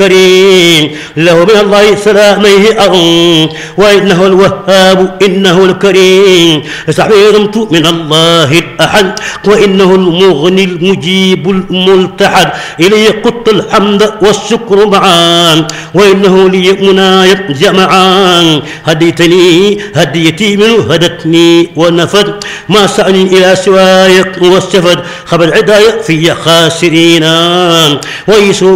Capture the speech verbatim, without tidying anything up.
كريم له من الله سلاميه أرم وإنه الوهاب إنه الكريم سعيرمت من الله الأحد وإنه المغني المجيب الملتحد إليه قط الحمد والشكر معا وإنه لي منايا جمعا هديتني هديتي منه هدتني ونفد ما سعني إلى سواك والسفد خبر العداية في خاسرين ويسوع